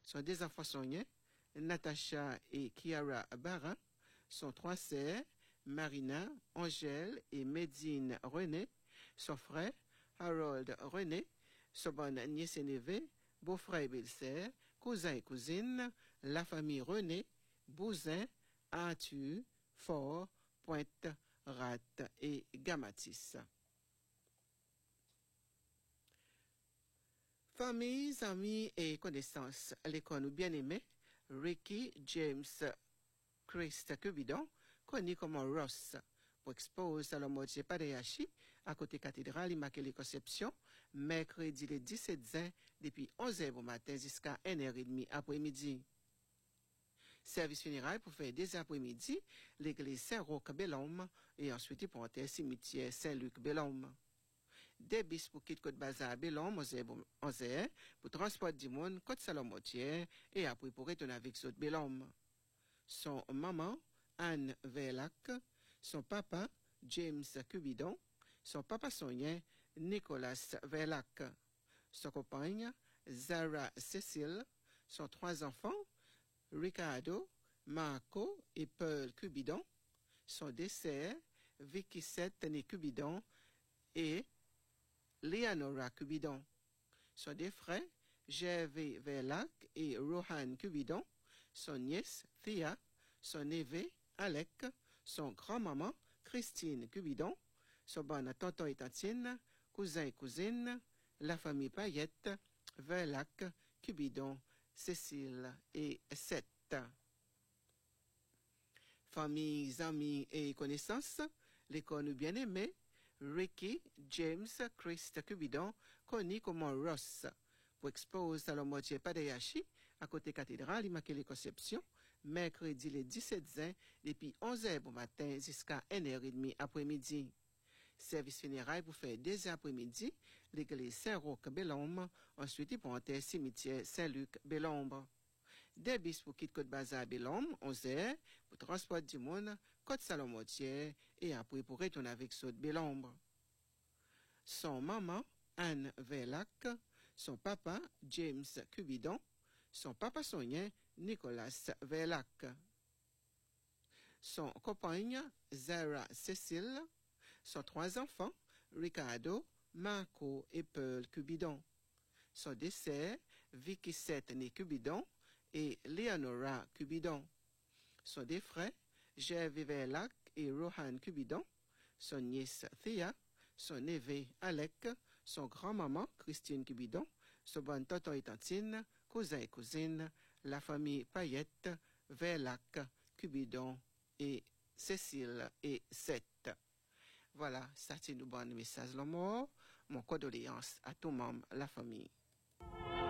sont des enfants soignés, Natacha et Kiara Barra, sont 3 sœurs, Marina, Angèle et Médine René, son frère, Harold René, son bonne nièce et neveu, beau-frère et belle-sœur, cousins et cousines, la famille René, Bouzin, Arthur, Fort, Pointe, Rat et Gamatis. Familles, amis et connaissances, l'école bien-aimé, Ricky James Christ Cubidon, connu comme Ross, pour expose à la moitié Padeyashi, à côté cathédrale Immaculée Conception, mercredi le 17 juin, depuis 11h au matin jusqu'à 1h30 après-midi. Service funéraire pour faire des après-midi, l'église Saint-Roch Bellhomme et ensuite pour un cimetière Saint-Luc Bellhomme. Des bis pour quitter Côte Bazar à Bellhomme, 11h, pour transport du monde, Côte Salomotière et après pour retourner avec ceux de Bellhomme. Son maman, Anne Verlac, son papa, James Cubidon, son papa soignant, Nicolas Verlac, son compagne, Zara Cécile, son 3 enfants, Ricardo, Marco et Paul Cubidon, son dessert, Vicky Seth Cubidon et Leonora Cubidon, son deux frères, Gervais Verlac et Rohan Cubidon, son nièce, Thea, son neveu, Alec, son grand-maman, Christine Cubidon, son bonne tonton et tantine, cousins et cousines, la famille Payette, Verlac, Cubidon, Cécile et Seth. Familles, amis et connaissances, l'école bien-aimé, Ricky James Christ Cubidon, connu comme Ross, pour expose à la moitié Padeyashi, à côté cathédrale Immaculée Conception, mercredi le 17 juin, depuis 11h au matin jusqu'à 1h30 après-midi. Service funéraire pour faire des après-midi, l'église Saint-Roch Bellhomme, ensuite pour un cimetière Saint-Luc Bellhomme. Des bis pour quitter Côte Bazar Bellhomme, 11h, pour transport du monde, Côte Salomotière et après pour retourner avec ceux de Bellhomme. Son maman, Anne Verlac, son papa, James Cubidon, son papa soignant, Nicolas Verlac. Son compagne, Zara Cécile, son 3 enfants, Ricardo, Marco et Paul Cubidon. Son dessert, Vicky Seth Cubidon et Leonora Cubidon. Son deux frères, Gervais Verlac et Rohan Cubidon. Son nièce, Thea, son neveu, Alec, son grand-maman, Christine Cubidon, son bonne tonton et tantine, cousins et cousines, la famille Payette, Verlac, Cubidon et Cécile et Seth. Voilà, c'est un bon message, l'amour, mon condoléance à tout membre, la famille.